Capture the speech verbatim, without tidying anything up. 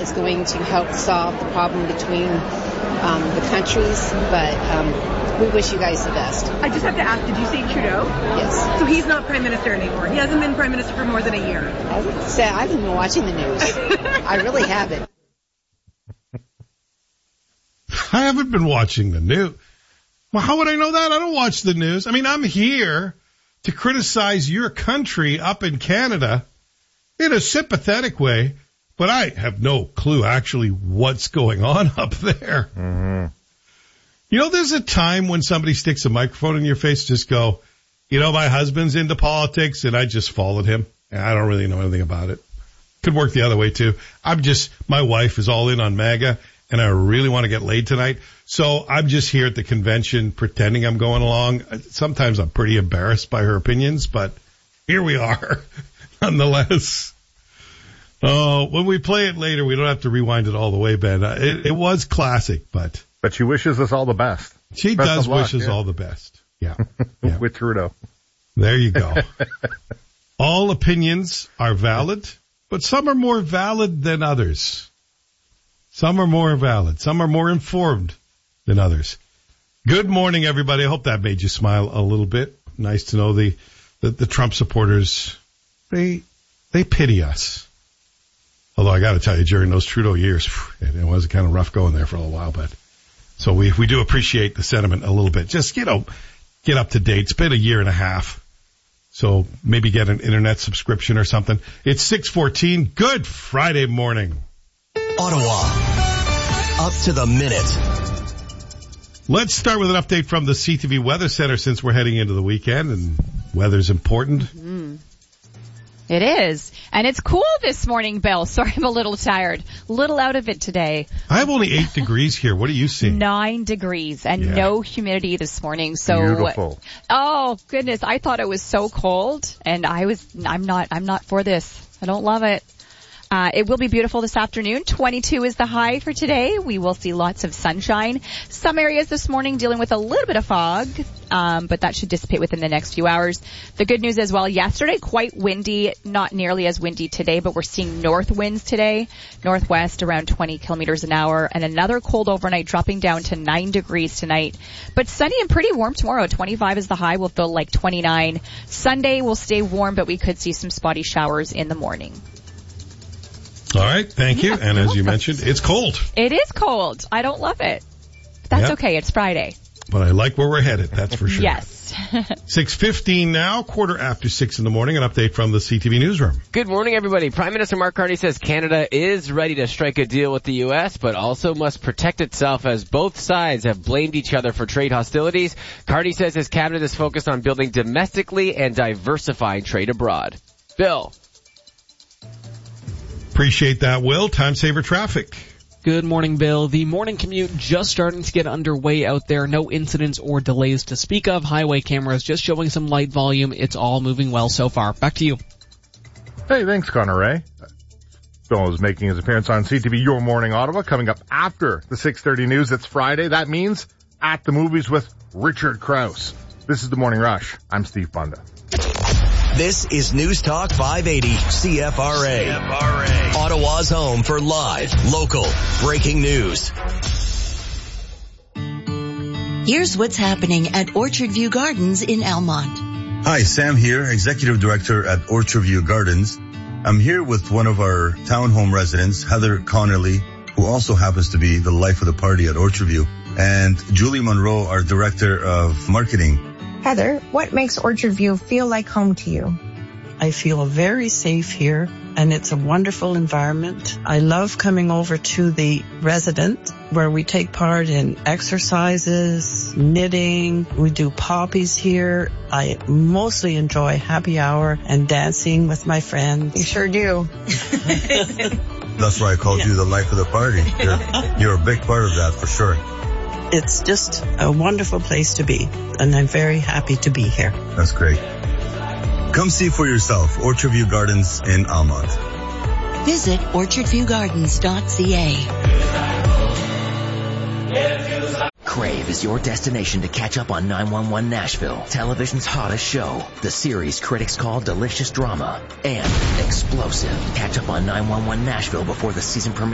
is going to help solve the problem between um, the countries, but um, we wish you guys the best. I just have to ask, did you say Trudeau? Yes. So he's not Prime Minister anymore. He hasn't been Prime Minister for more than a year. I would say I haven't been watching the news. I really haven't. I haven't been watching the news. Well, how would I know that? I don't watch the news. I mean, I'm here to criticize your country up in Canada in a sympathetic way, but I have no clue actually what's going on up there. Mm-hmm. You know, there's a time when somebody sticks a microphone in your face, just go, you know, my husband's into politics, and I just followed him. And I don't really know anything about it. Could work the other way, too. I'm just, my wife is all in on MAGA, and I really want to get laid tonight. So I'm just here at the convention pretending I'm going along. Sometimes I'm pretty embarrassed by her opinions, but here we are nonetheless. Oh, when we play it later, we don't have to rewind it all the way, Ben. It, it was classic, but. But she wishes us all the best. She best does luck, wish us yeah. all the best. Yeah. yeah. With Trudeau. There you go. All opinions are valid, but some are more valid than others. Some are more valid. Some are more informed than others. Good morning, everybody. I hope that made you smile a little bit. Nice to know the, the, the Trump supporters, they, they pity us. Although I got to tell you, during those Trudeau years, it was kind of rough going there for a little while, but so we, we do appreciate the sentiment a little bit. Just, you know, get up to date. It's been a year and a half. So maybe get an internet subscription or something. It's six fourteen. Good Friday morning. Ottawa. Up to the minute. Let's start with an update from the C T V Weather Center since we're heading into the weekend and weather's important. Mm-hmm. It is. And it's cool this morning, Bill. Sorry, I'm a little tired. A little out of it today. I have only eight degrees here. What are you seeing? Nine degrees and Yeah. no humidity this morning. So, Beautiful. oh goodness, I thought it was so cold and I was, I'm not, I'm not for this. I don't love it. Uh, it will be beautiful this afternoon. twenty-two is the high for today. We will see lots of sunshine. Some areas this morning dealing with a little bit of fog, um, but that should dissipate within the next few hours. The good news as well, yesterday quite windy, not nearly as windy today, but we're seeing north winds today, northwest around twenty kilometers an hour, and another cold overnight dropping down to nine degrees tonight. But sunny and pretty warm tomorrow. twenty-five is the high. We'll feel like twenty-nine. Sunday will stay warm, but we could see some spotty showers in the morning. All right, thank you. Yeah, and you're as you welcome. mentioned, it's cold. It is cold. I don't love it. But that's Yep. okay. It's Friday. But I like where we're headed, that's for sure. Yes. six fifteen now, quarter after six in the morning. An update from the C T V newsroom. Good morning, everybody. Prime Minister Mark Carney says Canada is ready to strike a deal with the U S, but also must protect itself as both sides have blamed each other for trade hostilities. Carney says his cabinet is focused on building domestically and diversifying trade abroad. Bill. Appreciate that, Will. Time saver traffic. Good morning, Bill. The morning commute just starting to get underway out there. No incidents or delays to speak of. Highway cameras just showing some light volume. It's all moving well so far. Back to you. Hey, thanks, Connor Ray. Bill is making his appearance on C T V Your Morning Ottawa, coming up after the six thirty news. It's Friday. That means At the Movies with Richard Krause. This is The Morning Rush. I'm Steve Bunda. This is News Talk five eighty C F R A. C F R A. Ottawa's home for live, local, breaking news. Here's what's happening at Orchard View Gardens in Almont. Hi, Sam here, Executive Director at Orchard View Gardens. I'm here with one of our townhome residents, Heather Connerly, who also happens to be the life of the party at Orchard View, and Julie Monroe, our Director of Marketing. Heather, what makes Orchard View feel like home to you? I feel very safe here, and it's a wonderful environment. I love coming over to the residence where we take part in exercises, knitting. We do poppies here. I mostly enjoy happy hour and dancing with my friends. You sure do. That's why I called yeah. you the life of the party. You're, you're a big part of that for sure. It's just a wonderful place to be, and I'm very happy to be here. That's great. Come see for yourself, Orchard View Gardens in Almont. Visit orchard view gardens dot c a. Crave is your destination to catch up on nine one one Nashville, television's hottest show. The series critics call delicious drama and explosive. Catch up on nine one one Nashville before the season premiere.